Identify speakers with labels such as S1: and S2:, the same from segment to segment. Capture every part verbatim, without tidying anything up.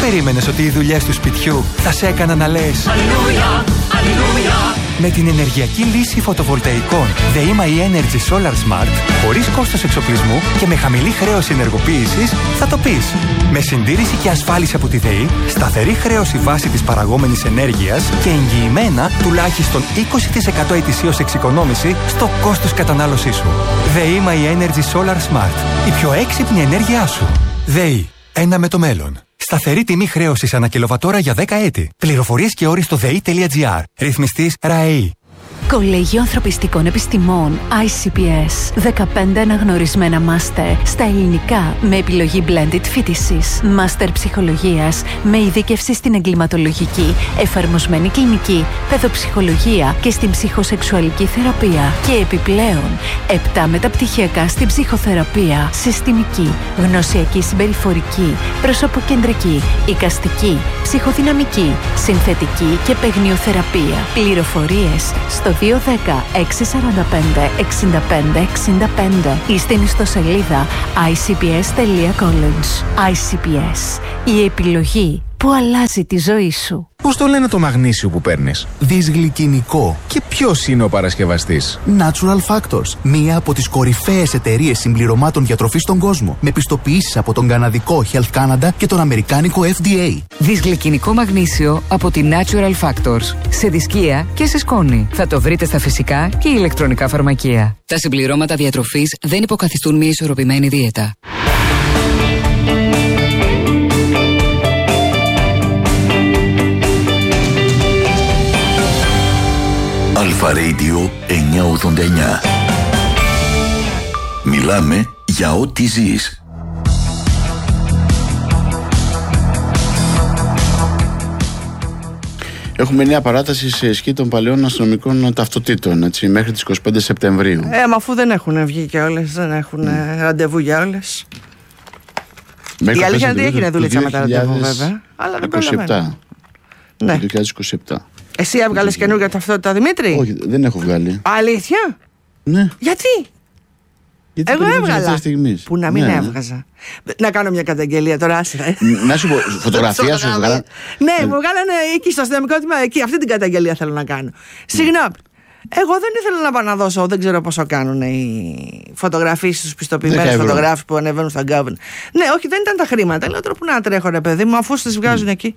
S1: περίμενες ότι οι δουλειές του σπιτιού θα σε έκαναν να λες Αλληλούια, Αλληλούια? Με την ενεργειακή λύση φωτοβολταϊκών ΔΕΗ Energy Solar Smart, χωρίς κόστος εξοπλισμού και με χαμηλή χρέωση ενεργοποίησης, θα το πεις. Με συντήρηση και ασφάλιση από τη ΔΕΗ, σταθερή χρέωση βάση της παραγόμενης ενέργειας και εγγυημένα τουλάχιστον είκοσι τοις εκατό ετησίως εξοικονόμηση στο κόστος κατανάλωσής σου. ΔΕΗ Energy Solar Smart. Η πιο έξυπνη ενέργειά σου. ΔΕΗ. Ένα με το μέλλον. Σταθερή τιμή χρέωσης ανά κιλοβατόρα για δέκα έτη. Πληροφορίες και όροι στο δei.gr. Ρυθμιστής ΡΑΕΗ.
S2: Κολέγιο Ανθρωπιστικών Επιστημών άι σι πι ες. δεκαπέντε αναγνωρισμένα μάστερ στα ελληνικά με επιλογή blended φοιτησης. Μάστερ ψυχολογίας με ειδίκευση στην εγκληματολογική, εφαρμοσμένη κλινική, παιδοψυχολογία και στην ψυχοσεξουαλική θεραπεία. Και επιπλέον, επτά μεταπτυχιακά στην ψυχοθεραπεία, συστημική, γνωσιακή συμπεριφορική, προσωποκεντρική, εικαστική, ψυχοδυναμική, συνθετική και παιγνιοθεραπεία. Πληροφορίες στο δύο ένα μηδέν έξι τέσσερα πέντε εξήντα πέντε εξήντα πέντε ή στην ιστοσελίδα άι σι πι ες τελεία college. άι σι πι ες. Η επιλογή που αλλάζει τη ζωή σου.
S3: Πώς το λένε το μαγνήσιο που παίρνεις? Δυσγλυκινικό. Και ποιος είναι ο παρασκευαστής? Natural Factors. Μία από τις κορυφαίες εταιρείες συμπληρωμάτων διατροφής στον κόσμο. Με πιστοποιήσεις από τον καναδικό Health Canada και τον αμερικάνικο εφ ντι έι.
S4: Δυσγλυκινικό μαγνήσιο από τη Natural Factors. Σε δισκία και σε σκόνη. Θα το βρείτε στα φυσικά και ηλεκτρονικά φαρμακεία. Τα συμπληρώματα διατροφής δεν υποκαθιστούν μια ισορροπημένη δίαιτα.
S5: Αλφα Radio εννιακόσια ογδόντα εννιά. Μιλάμε για ό,τι ζεις.
S6: Έχουμε νέα παράταση σε ισχύ των παλαιών αστυνομικών ταυτοτήτων, έτσι, μέχρι τις είκοσι πέντε Σεπτεμβρίου.
S7: Ε, μα αφού δεν έχουν βγει και όλες, δεν έχουν mm. ραντεβού για όλες.
S6: Μέχρι
S7: η αλήθεια είναι ότι έγινε δουλίτσα με τα ραντεβού, βέβαια. Αλλά δεν
S6: είκοσι επτά. Ναι. Το δύο χιλιάδες είκοσι επτά.
S7: Εσύ έβγαλες καινούργια ταυτότητα, Δημήτρη?
S6: Όχι, δεν έχω βγάλει.
S7: Αλήθεια?
S6: Ναι.
S7: Γιατί?
S6: Γιατί
S7: εγώ έβγαλα. Που να μην
S6: ναι,
S7: έβγαζα. Ναι. Να κάνω μια καταγγελία τώρα, άσυρα.
S6: Να σου πω, φωτογραφία σου βγάλα.
S7: Ναι, μου βγάλανε εκεί στο αστυνομικό τμήμα. Εκεί, αυτή την καταγγελία θέλω να κάνω. Συγγνώμη. Εγώ δεν ήθελα να πάω να δώσω, δεν ξέρω πόσο κάνουν οι φωτογραφίες στους πιστοποιημένους φωτογράφους που ανεβαίνουν στα government. Ναι, όχι, δεν ήταν τα χρήματα. Λέω τώρα που να τρέχω, ρε παιδί μου, αφού τις βγάζουν mm. εκεί.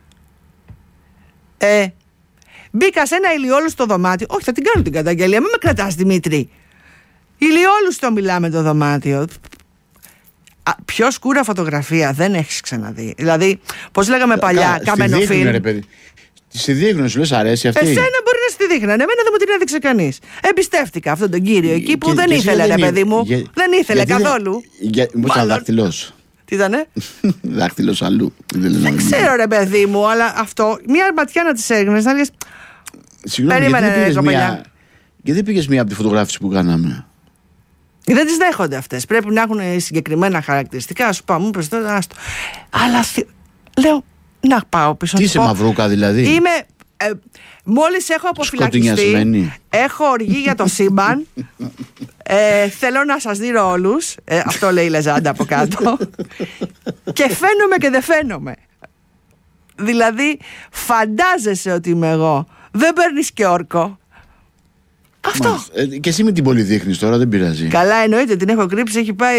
S7: Ε. Μπήκα σε ένα ηλιόλουστο δωμάτιο. Όχι, θα την κάνω την καταγγελία. Μην με κρατάς, Δημήτρη. Ηλιόλουστο μιλάμε το δωμάτιο. Α, πιο σκούρα φωτογραφία δεν έχεις ξαναδεί. Δηλαδή, πώς λέγαμε παλιά, κάμενο φιλμ.
S6: Τη δείχνουν, σου λες αρέσει αυτή.
S7: Εσένα μπορεί να στη δείχνανε. Εμένα δεν μου την έδειξε κανείς. Εμπιστεύτηκα αυτόν τον κύριο εκεί που
S6: και,
S7: δεν
S6: και
S7: ήθελε, ρε παιδί μου.
S6: Για,
S7: δεν ήθελε
S6: γιατί,
S7: καθόλου.
S6: Μου ήταν δάχτυλος.
S7: Τι ήτανε?
S6: Δάχτυλος αλλού.
S7: Δεν ξέρω, ρε παιδί μου, αλλά αυτό, μια ματιά να τις έγνες, να λες.
S6: Συγγνώμη, περίμενε, γιατί, δεν μια... γιατί δεν πήγες μία από τη φωτογράφηση που κάναμε?
S7: Δεν τις δέχονται αυτές. Πρέπει να έχουν συγκεκριμένα χαρακτηριστικά. Σου πάω, μου πες τώρα, άστο. Αλλά λέω, να πάω πίσω.
S6: Τι είσαι, μαυρούκα δηλαδή?
S7: Είμαι. Ε, μόλις έχω αποφυλακιστεί, έχω οργή για το σύμπαν. ε, θέλω να σας δίνω όλους. Ε, αυτό λέει η Λεζάντα από κάτω. Και φαίνομαι και δεν φαίνομαι. Δηλαδή, φαντάζεσαι ότι είμαι εγώ. Δεν παίρνεις και όρκο. Αυτό.
S6: Μα, ε, και εσύ με την πολύ δείχνεις τώρα, δεν πειράζει.
S7: Καλά, εννοείται, την έχω κρύψει, έχει πάει.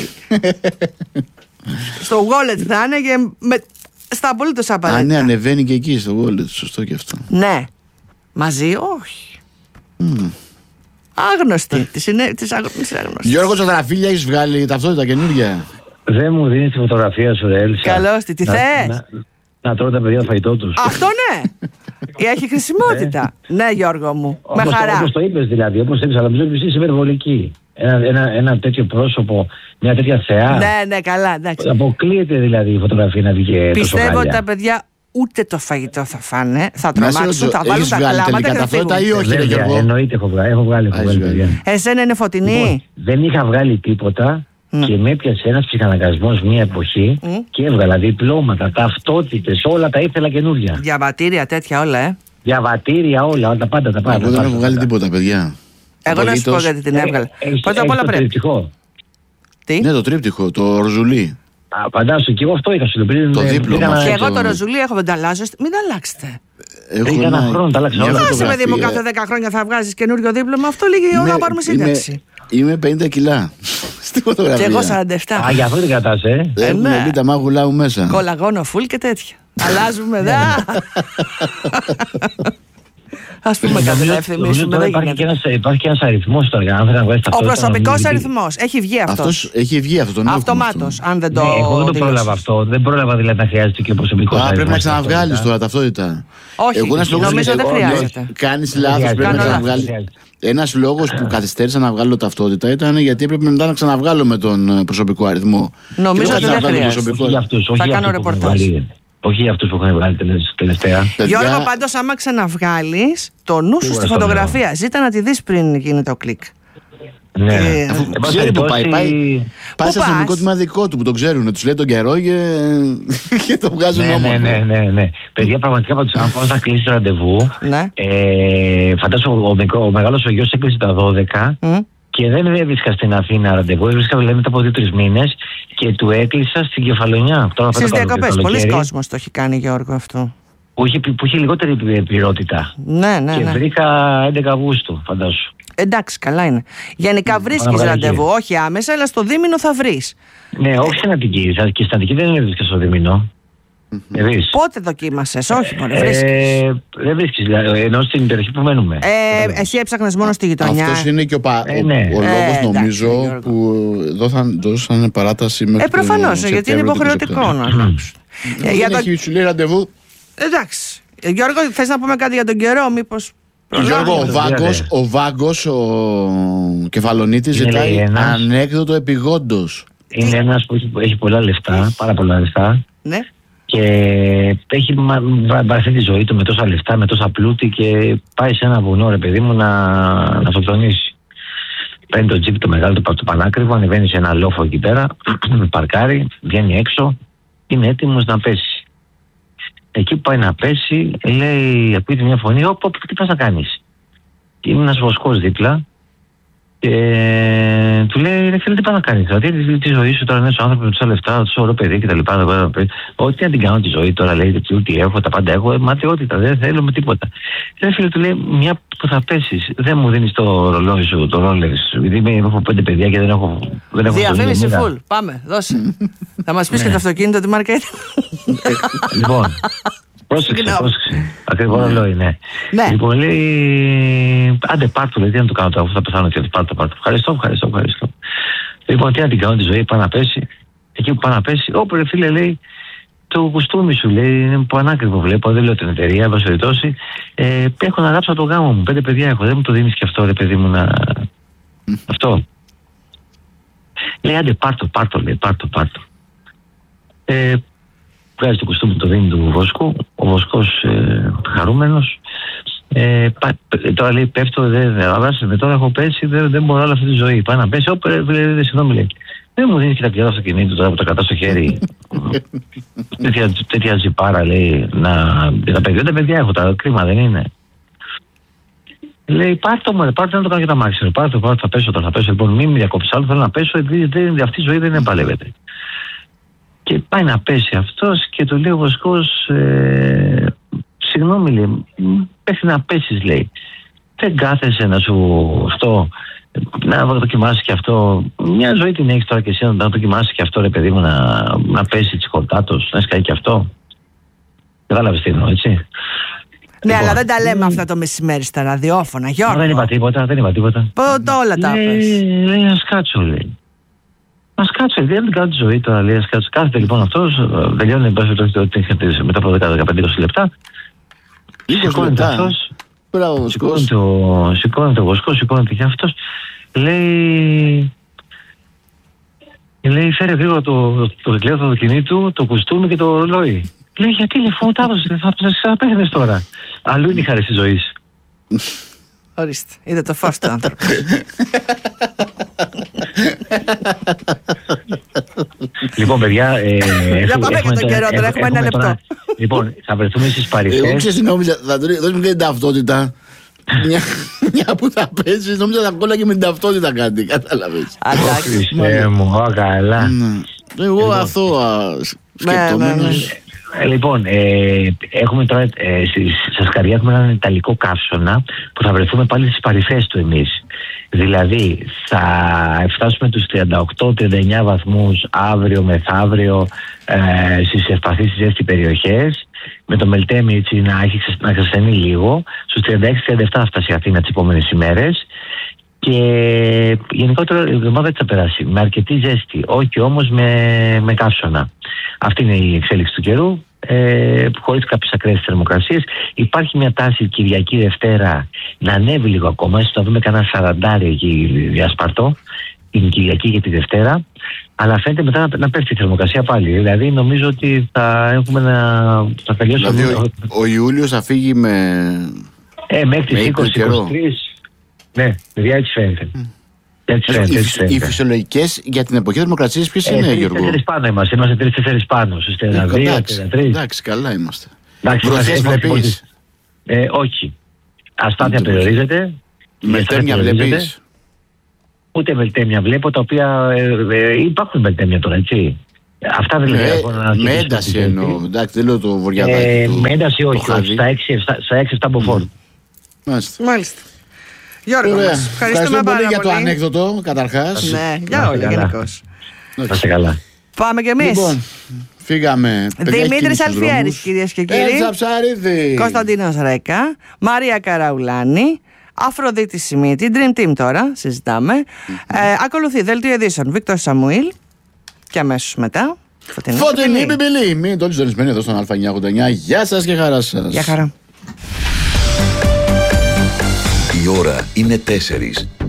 S7: Στο wallet θα είναι και με... στα απολύτως απαραίτητα.
S6: Α, ναι, ανεβαίνει και εκεί στο wallet, σωστό και αυτό.
S7: Ναι. Μαζί, όχι. Mm. Άγνωστη. Της είναι της άγνωστη.
S6: Γιώργο Τσοτραφίλια, έχεις βγάλει ταυτότητα καινούργια?
S8: Δεν μου δίνεις τη φωτογραφία σου, ρε Έλσα.
S7: Καλώς, τι θες?
S8: Να, να τρώω τα παιδιά το φαγητό τους.
S7: Αυτό ναι. Έχει χρησιμότητα. Ναι, Γιώργο μου.
S8: Όπως
S7: με χαρά.
S8: Όπως το είπες δηλαδή, όπως το είπες, αλλά νομίζω ότι είσαι υπερβολική. Ένα, ένα, ένα τέτοιο πρόσωπο, μια τέτοια θεά.
S7: Ναι, ναι, καλά, εντάξει.
S8: Αποκλείεται δηλαδή η φωτογραφία να βγει.
S7: Πιστεύω ότι τα παιδιά ούτε το φαγητό θα φάνε, θα τρομάξουν, θα βάλουν τα κλάματα και θα φύγουν.
S6: Ή όχι, ρε Γιώργο?
S8: Εννοείται, έχω βγάλει, έχω βγάλει, έχω βγάλει παιδιά.
S7: Εσένα είναι φωτεινή?
S8: Λοιπόν, δεν είχα βγάλει τίποτα. Mm. Και με έπιασε ένας ψυχαναγκασμός μια εποχή mm. και έβγαλα διπλώματα, ταυτότητες, όλα τα ήθελα καινούργια.
S7: Διαβατήρια τέτοια όλα, ε.
S8: Διαβατήρια όλα, όλα τα πάντα τα πάντα.
S6: Εγώ δεν έχω βγάλει τίποτα, παιδιά.
S7: Εγώ να σου πω γιατί την έβγαλα. Πρώτα απ' όλα πρέπει.
S8: Τρίπτυχο.
S7: Τι?
S6: Ναι, το τρίπτυχο, το ροζουλί.
S8: Φαντάσου, και εγώ αυτό είχα σου πει.
S6: Το δίπλωμα.
S7: Και εγώ το ροζουλί έχω, δεν τα αλλάζω. Μην τα αλλάξετε.
S8: Έχω ένα χρόνο, τα αλλάξω όλα.
S7: Άσε, παιδί μου, κάθε δέκα χρόνια θα βγάζεις καινούριο δίπλωμα. Αυτό λίγη ώρα να πάρουμε σύνταξη.
S6: Είμαι πενήντα κιλά στη φωτογραφία.
S7: Και εγώ σαράντα επτά.
S8: Α, για αυτό δεν κρατάς, ε.
S6: Έχουμε μπει τα μάγουλά μου μέσα.
S7: Κολαγόνο, φουλ και τέτοια. Αλλάζουμε, δα. Ας πούμε κάτι να ευθυμίσουμε.
S8: Υπάρχει και ένας αριθμός στο αργάνθρακα.
S7: Ο προσωπικός αριθμός. Έχει βγει αυτός.
S6: Έχει βγει αυτό.
S7: Αυτομάτως, αν δεν το.
S8: Εγώ δεν το πρόλαβα αυτό. Δεν πρόλαβα δηλαδή να χρειάζεται και ο προσωπικός αριθμός.
S6: Πρέπει να ξαναβγάλεις τώρα ταυτότητα.
S7: Όχι, νομίζω δεν χρειάζεται.
S6: Κάνεις λάθος, πρέπει να ξαναβγάλεις. Ένας λόγος που καθυστέρησα να βγάλω ταυτότητα ήταν γιατί έπρεπε μετά να ξαναβγάλω με τον προσωπικό αριθμό.
S7: Νομίζω ότι δεν χρειάζεται. Θα κάνω ρεπορτάζ.
S8: Όχι για αυτούς που έχουν βγάλει τελευταία.
S7: Γιώργο, πάντως, άμα ξαναβγάλεις, το νου σου στη φωτογραφία. Ζήτα να τη δεις πριν γίνει το κλικ.
S8: Ναι.
S6: Ξέρει που πάει. Πάει σε αστυνομικό τμήμα δικό του που το ξέρουν. Τους λέει τον καιρό και το βγάζουν όμορφο.
S8: Ναι, ναι, ναι. Παιδιά, πραγματικά, αν πάω να κλείσει το ραντεβού, φαντάσου ο μεγάλος ο γιος έκλεισε τα δώδεκα. Και δεν έβρισκα στην Αθήνα ραντεβού, έβρισκα δηλαδή μετά από δύο-τρεις μήνες και του έκλεισα στην Κεφαλονιά.
S7: Στις διακοπές, πολλοί κόσμος το έχει κάνει, Γιώργο, αυτό.
S8: Που είχε, που είχε λιγότερη πληρότητα.
S7: Ναι, ναι,
S8: και
S7: ναι.
S8: βρήκα έντεκα Αυγούστου, φαντάσου.
S7: Εντάξει, καλά είναι. Γενικά βρίσκεις ραντεβού, όχι άμεσα, αλλά στο δίμηνο θα βρεις.
S8: Ναι, όχι στην Αττική. Και στην Αττική δεν έβρισκα στο δίμηνο.
S7: Πότε δοκίμασες, όχι μόνο βρίσκεις.
S8: Ε, δεν βρίσκεις, ενώ στην περιοχή που μένουμε.
S7: Ε, εσύ έψαχνες μόνο στη γειτονιά.
S6: Αυτός είναι και ο, πα...
S8: ε, ναι.
S6: ο, ο λόγος
S7: ε,
S6: νομίζω
S7: εντάξει,
S6: που δώσαν, δώσαν παράταση μέχρι.
S7: Ε, προφανώς, γιατί είναι υποχρεωτικό να αλλάξουν.
S6: Δεν έχει σου λέει ραντεβού.
S7: Εντάξει. Γιώργο, θες να πούμε κάτι για τον καιρό, μήπως.
S6: Γιώργο, ο Βάγκος, ο Βάγκος, ο Κεφαλονίτης ζητάει ανέκδοτο επιγόντως.
S8: Είναι ένας που έχει, έχει πολλά λεφτά, πάρα πολλά λεφτά.
S7: Ναι.
S8: Και έχει βαρθεί τη ζωή του με τόσα λεφτά, με τόσα πλούτη και πάει σε ένα βουνό, ρε παιδί μου, να, να αυτοκτονήσει. Παίρνει το τζιπ το μεγάλο, το, το πανάκριβο, ανεβαίνει σε ένα λόφο εκεί πέρα, παρκάρει, βγαίνει έξω, είναι έτοιμος να πέσει. Εκεί που πάει να πέσει, λέει, ακούγεται μια φωνή, όπ, τι πας να κάνεις. Και είναι ένας βοσκός δίπλα και του λέει, ρε φίλε, τι πας να κάνεις. Δηλαδή, τη ζωή σου τώρα είναι ένας άνθρωπος με τόσα λεφτά, τόσο ωραίο παιδί κτλ. Ό,τι να την κάνω τη ζωή τώρα, λέει, τι έχω, τα πάντα έχω, ματαιότητα, δεν θέλω με τίποτα. Ρε φίλε, του λέει, μια που θα πέσεις, δεν μου δίνεις το ρολόι σου, το ρόλεξ, επειδή έχω πέντε παιδιά και δεν έχω.
S7: Διαφήμιση φουλ, πάμε, δώσε. Θα μας πεις και το αυτοκίνητο, τι μάρκα ήταν.
S8: Λοιπόν. Πρόσεξε, πρόσεξε. Ακριβώς ρολόι, ναι.
S7: Ναι.
S8: Λοιπόν, λέει, άντε πάρτο, λέει, τι να το κάνω τώρα, αφού θα πεθάνω και πάρτο, πάρτο. Ευχαριστώ, ευχαριστώ, ευχαριστώ. Λοιπόν, τι να την κάνω τη ζωή, πάει να πέσει. Εκεί που πάει να πέσει, όπου ρε φίλε, λέει, το κουστούμι σου, λέει, είναι πανάκριβο, βλέπω, δεν λέω την εταιρεία, εν πάση περιπτώσει. Ε, έχω να γράψω το γάμο μου, πέντε παιδιά έχω, δεν μου το δίνεις και αυτό, ρε παιδί μου, να. Αυτό. Λέει, άντε πάρτο, πάρτο, λέει, πάρτο, πάρτο. Ε, βγάζει το κουστούμι, το δίνει του βοσκού, ο βοσκός ε, χαρούμενος. Ε, πά, τώρα λέει πέφτω, δεν δε, τώρα έχω πέσει, δεν, δεν μπορώ όλη αυτή τη ζωή. Πάει να πέσει, όπερ, συγγνώμη, λέει. Δεν μου δίνεις και τα παιδιά στο αυτοκινήτου τώρα που τα κρατά στο χέρι. τέτοια, τέτοια ζυπάρα, λέει, να. Τα παιδιά, τα παιδιά έχω, τα κρίμα δεν είναι. Λέει, πάρτο μου, πάρτο να το κάνω και τα μάξι. Πάρτο, πάρτο, θα πέσω, θα πέσω. Λοιπόν, μην με διακόψει άλλο, θέλω να πέσω, γιατί αυτή η ζωή δεν επαλεύεται. Και πάει να πέσει αυτός και του λέει ο βοσκός, ε, συγγνώμη, λέει, πέφτει να πέσεις, λέει. Δεν κάθεσαι να σου αυτό, να δοκιμάσεις και αυτό. Μια ζωή την έχεις τώρα και εσύ να δοκιμάσεις και αυτό, ρε παιδί μου, να, να πέσει της χορτάτος, να σκάει και αυτό. Κατάλαβες τι εννοώ, έτσι.
S7: Ναι,
S8: λοιπόν,
S7: αλλά δεν τα λέμε αυτά το μεσημέρι στα ραδιόφωνα, Γιώργο.
S8: Δεν είπα τίποτα, δεν είπα τίποτα.
S7: Πότε όλα τα πες.
S8: Λέει, ας κάτσω, λέει. Ας κάτσω, δεν την κάνω τη ζωή τώρα, λέει, ας κάτσω. Κάθεται λοιπόν αυτός, τελειώνει εν πάση περιπτώσει μετά από δέκα με δεκαπέντε είκοσι λεπτά. Σηκώνεται αυτός, σηκώνεται ο βοσκός, σηκώνεται και αυτός. Λέει, λέει, φέρε γρήγορα το τηλέφωνο του αυτοκινήτου, το κουστούμι και το ρολόι. Λέει, γιατί λεφό τα έδωσε, θα ξαναπέθαινες τώρα. Αλλού είναι η χάρη της ζωής.
S7: Ορίστε, είδε το φως του άνθρωπου.
S8: Λοιπόν, παιδιά, ε,
S7: για πάμε για τον καιρό, τώρα έχουμε ένα λεπτό. Τώρα,
S8: λοιπόν, θα βρεθούμε στις Παριστές.
S6: Εγώ ξέρεις, νόμιζα, θα δώσουμε και την ταυτότητα. μια, μια που θα παίζεις, νόμιζα θα κόλλα και με την ταυτότητα κάτι, κατάλαβες.
S8: Χριστέ μου, καλά.
S6: Εγώ αθώα σκεπτόμενος.
S8: Ε, λοιπόν, ε, έχουμε τώρα ε, στη Σασκαρία έχουμε έναν ιταλικό καύσωνα που θα βρεθούμε πάλι στις παρυφές του εμείς. Δηλαδή θα φτάσουμε τους τριάντα οκτώ τριάντα εννιά βαθμούς αύριο μεθαύριο ε, στις ευπαθείς ζέστη περιοχές, με το Μελτέμι έτσι να έχει να ξασθενεί λίγο. Στους τριάντα έξι τριάντα επτά θα φτάσει η Αθήνα τις επόμενες ημέρες. Και γενικότερα η εβδομάδα έτσι θα περάσει με αρκετή ζέστη, όχι όμως με, με καύσωνα. Αυτή είναι η εξέλιξη του καιρού, ε, χωρίς κάποιες ακραίες θερμοκρασίες. Υπάρχει μια τάση Κυριακή Δευτέρα να ανέβει λίγο ακόμα, ίσως να δούμε κανένα σαραντάρι εκεί διασπαρτό την Κυριακή για τη Δευτέρα, αλλά φαίνεται μετά να, να πέφτει η θερμοκρασία πάλι. Δηλαδή νομίζω ότι θα έχουμε να θα τελειώσουμε.
S6: Δηλαδή ο, ο Ιούλιος θα φύγει με...
S8: Ε, μέχρι τις είκοσι είκοσι τρεις. Ναι, παιδιά έτσι φαίνεται. Mm. Έτσι φαίνεται, έτσι φαίνεται.
S6: Οι φυσιολογικές για την εποχή θερμοκρασίας ποιες ε, είναι, Γιώργο?
S8: Τέσσερις πάνω είμαστε, είμαστε τρεις-τέσσερις πάνω. Στους τριάντα δύο, τριάντα τρία.
S6: Εντάξει, καλά είμαστε. Βροχές βλέπεις?
S8: Ε, όχι. Αστάθεια περιορίζεται.
S6: Μελτέμια βλέπεις?
S8: Ούτε μελτέμια βλέπω, τα οποία ε, ε, υπάρχουν μελτέμια τώρα, έτσι. Αυτά δεν είναι.
S6: Με ένταση εννοώ. Εντάξει, δεν λέω το βορειαδάκι.
S8: Ε, με ένταση όχι, στα έξι εφτά μποφόρ.
S7: Μάλιστα. Γιώργο, μας, ευχαριστούμε, ευχαριστούμε πάρα
S6: πολύ για
S7: πολύ.
S6: το ανέκδοτο, καταρχάς.
S7: Ναι, για όλα γενικώς.
S8: Να είστε καλά.
S7: Πάμε κι εμείς.
S6: Λοιπόν, φύγαμε.
S7: Δημήτρης Αλφιέρης, κυρίες και κύριοι.
S6: Έλσα Ψαρίδη.
S7: Κωνσταντίνος Ρέκα. Μαρία Καραουλάνη. Αφροδίτη Σιμίτη. Dream Team τώρα, συζητάμε. Mm-hmm. Ε, ακολουθεί δελτίο ειδήσεων Βίκτορ Σαμουήλ. Και αμέσως μετά
S6: Φωτεινή, Φωτεινή Μπιμπιλή. Μείνετε όλοι συντονισμένοι εδώ στον Α εννιακόσια ογδόντα εννιά. Γεια σας και χαρά σας.
S7: Γεια χαρά.
S5: Η ώρα είναι τέσσερις.